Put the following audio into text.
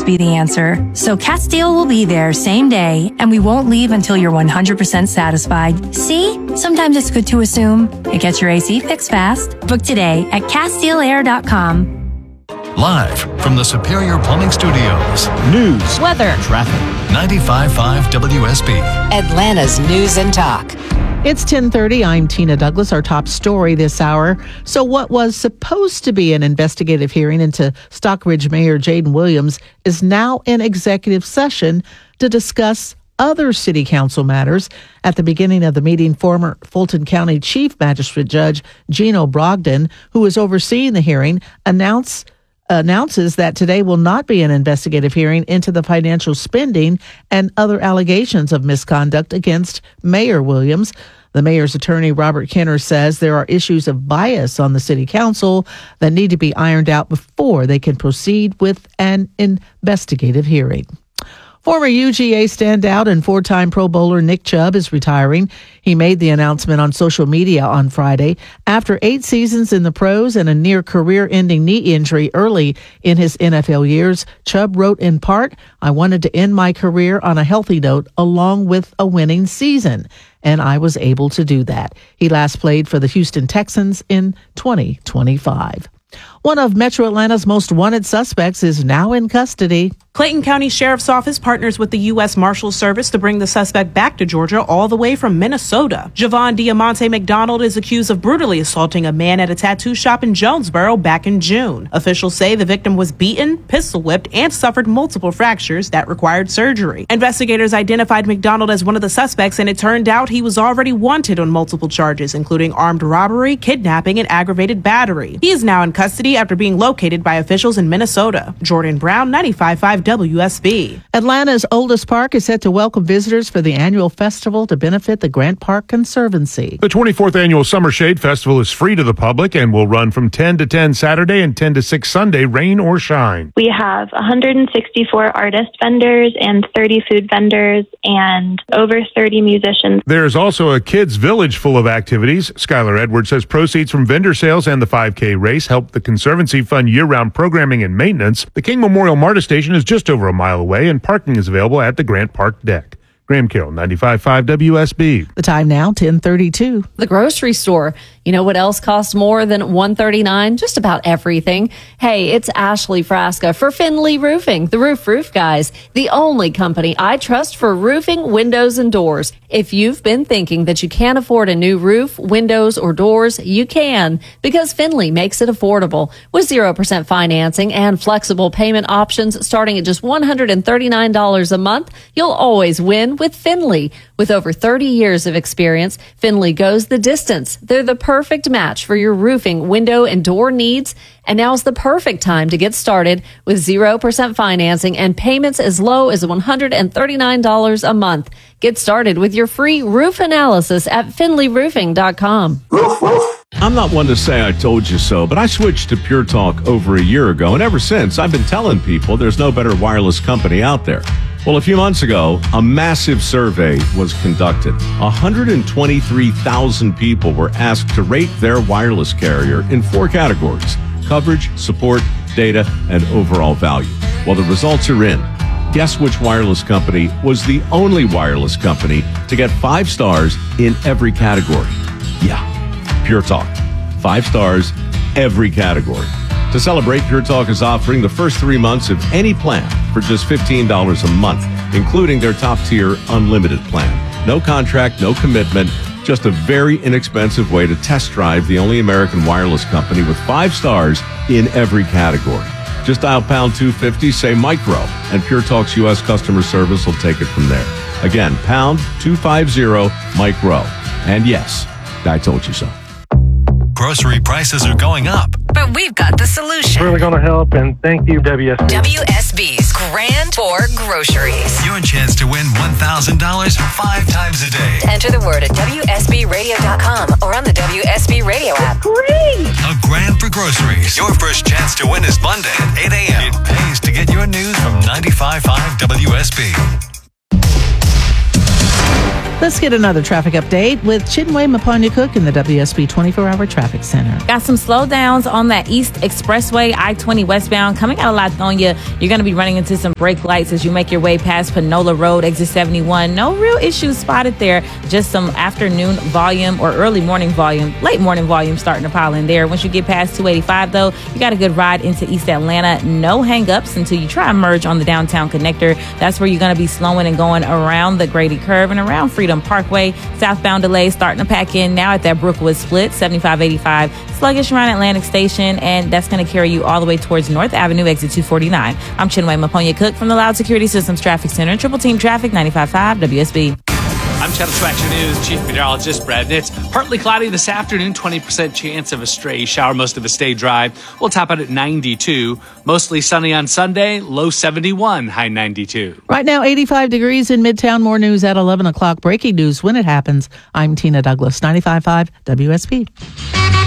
be the answer. So Castile will be there same day, and we won't leave until you're 100% satisfied. See? Sometimes it's good to assume. It gets your AC fixed fast. Book today at CastileAir.com. Live from the Superior Plumbing Studios. News, weather, traffic. 95.5 WSB. Atlanta's News and Talk. It's 10:30. I'm Tina Douglas. Our top story this hour. So what was supposed to be an investigative hearing into Stockbridge Mayor Jaden Williams is now in executive session to discuss other city council matters. At the beginning of the meeting, former Fulton County Chief Magistrate Judge Gino Brogdon, who is overseeing the hearing, announces that today will not be an investigative hearing into the financial spending and other allegations of misconduct against Mayor Williams. The mayor's attorney, Robert Kenner, says there are issues of bias on the city council that need to be ironed out before they can proceed with an investigative hearing. Former UGA standout and four-time Pro Bowler Nick Chubb is retiring. He made the announcement on social media on Friday. After 8 seasons in the pros and a near career-ending knee injury early in his NFL years, Chubb wrote in part, "I wanted to end my career on a healthy note along with a winning season, and I was able to do that." He last played for the Houston Texans in 2025. One of Metro Atlanta's most wanted suspects is now in custody. Clayton County Sheriff's Office partners with the U.S. Marshals Service to bring the suspect back to Georgia all the way from Minnesota. Javon Diamante McDonald is accused of brutally assaulting a man at a tattoo shop in Jonesboro back in June. Officials say the victim was beaten, pistol whipped, and suffered multiple fractures that required surgery. Investigators identified McDonald as one of the suspects, and it turned out he was already wanted on multiple charges, including armed robbery, kidnapping, and aggravated battery. He is now in custody after being located by officials in Minnesota. Jordan Brown, 95.5 WSB. Atlanta's oldest park is set to welcome visitors for the annual festival to benefit the Grant Park Conservancy. The 24th Annual Summer Shade Festival is free to the public and will run from 10 to 10 Saturday and 10 to 6 Sunday, rain or shine. We have 164 artist vendors and 30 food vendors and over 30 musicians. There's also a kids' village full of activities. Skylar Edwards says proceeds from vendor sales and the 5K race help the Conservancy fund year-round programming and maintenance. The King Memorial MARTA station is just over a mile away, and parking is available at the Grant Park deck. Graham Carroll, 95.5 WSB. The time now, 10:32. The grocery store. You know what else costs more than $139? Just about everything. Hey, it's Ashley Frasca for Finley Roofing, the roof guys, the only company I trust for roofing, windows, and doors. If you've been thinking that you can't afford a new roof, windows, or doors, you can, because Finley makes it affordable. With 0% financing and flexible payment options starting at just $139 a month, you'll always win with Finley. With over 30 years of experience, Finley goes the distance. They're the perfect match for your roofing, window, and door needs. And now's the perfect time to get started with 0% financing and payments as low as $139 a month. Get started with your free roof analysis at finleyroofing.com. I'm not one to say I told you so, but I switched to Pure Talk over a year ago, and ever since, I've been telling people there's no better wireless company out there. Well, a few months ago, a massive survey was conducted. 123,000 people were asked to rate their wireless carrier in 4 categories: coverage, support, data, and overall value. Well, the results are in. Guess which wireless company was the only wireless company to get 5 stars in every category? Yeah, Pure Talk. 5 stars, every category. To celebrate, Pure Talk is offering the first 3 months of any plan for just $15 a month, including their top-tier unlimited plan. No contract, no commitment, just a very inexpensive way to test drive the only American wireless company with 5 stars in every category. Just dial pound 250, say micro, and Pure Talk's U.S. customer service will take it from there. Again, pound 250 micro. And yes, I told you so. Grocery prices are going up. But we've got the solution. Really going to help, and thank you, WSB. WSB's Grand for Groceries. Your chance to win $1,000 5 times a day. Enter the word at WSBRadio.com or on the WSB Radio app. Great! A Grand for Groceries. Your first chance to win is Monday at 8 a.m. It pays to get your news from 95.5 WSB. Let's get another traffic update with Chinwe Mapanya-Cook in the WSB 24-hour traffic center. Got some slowdowns on that East Expressway, I-20 westbound. Coming out of Lithonia, you're going to be running into some brake lights as you make your way past Panola Road, exit 71. No real issues spotted there. Just some afternoon volume or early morning volume, late morning volume starting to pile in there. Once you get past 285, though, you got a good ride into East Atlanta. No hang-ups until you try and merge on the downtown connector. That's where you're going to be slowing and going around the Grady Curve and around Freedom Parkway. Southbound delays starting to pack in now at that Brookwood split, 7585. Sluggish around Atlantic Station, and that's going to carry you all the way towards North Avenue, exit 249. I'm Chinwe Mapanya-Cook from the Loud Security Systems Traffic Center, Triple Team Traffic, 95.5 WSB. I'm Channel 2 Action News Chief Meteorologist Brad Nitz. Partly cloudy this afternoon, 20% chance of a stray shower. Most of it stay dry. We'll top out at 92. Mostly sunny on Sunday, low 71, high 92. Right now, 85 degrees in Midtown. More news at 11 o'clock. Breaking news when it happens. I'm Tina Douglas, 95.5 WSB.